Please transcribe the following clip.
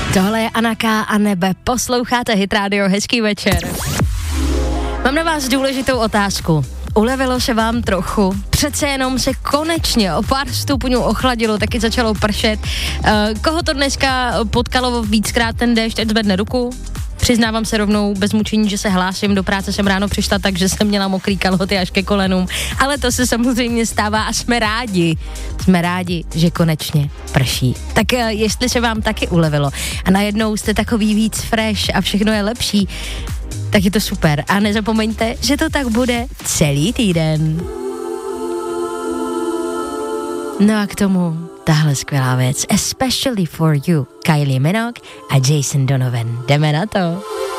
Tohle je Anaka a Nebe, posloucháte Hit Radio, hezký večer. Mám na vás důležitou otázku. Ulevilo se vám trochu? Přece jenom se konečně o pár stupňů ochladilo, taky začalo pršet. Koho to dneska potkalo víckrát ten déšť, ať zvedne ruku? Přiznávám se rovnou bez mučení, že se hlásím, do práce jsem ráno přišla, takže jsem měla mokrý kalhoty až ke kolenům, ale to se samozřejmě stává a jsme rádi, že konečně prší. Tak jestli se vám taky ulevilo a najednou jste takový víc fresh a všechno je lepší, tak je to super a nezapomeňte, že to tak bude celý týden. No a k tomu tahle skvělá věc, Especially for You, Kylie Minogue a Jason Donovan. Jdeme na to.